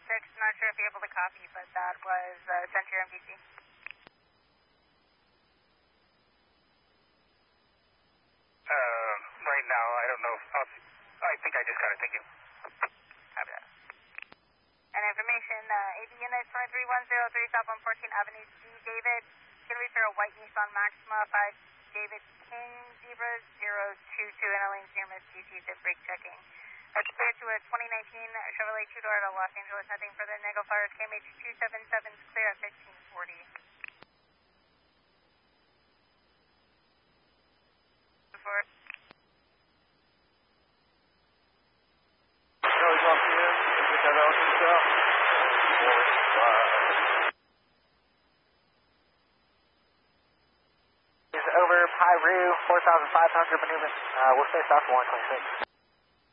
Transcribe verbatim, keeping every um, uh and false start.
six, not sure if you're able to copy, but that was uh, sent to your M D C. Uh, right now, I don't know. I'll, I think I just got it. Thank you. Copy that. And information, uh, A B unit four three one zero three, southbound fourteenth Avenue C, David. It's going to be for a white Nissan Maxima, five David King, Zebra zero two two, and a lane's near Miss D C, zip brake checking. That's clear to a twenty nineteen Chevrolet two-door out of Los Angeles, nothing further. Nego Fires, K M H two seven seven is clear at fifteen forty. Before. Charlie's on P M. Get that out to south. Is over Piru, four thousand five hundred maneuver. Uh, we'll stay south of one twenty-six.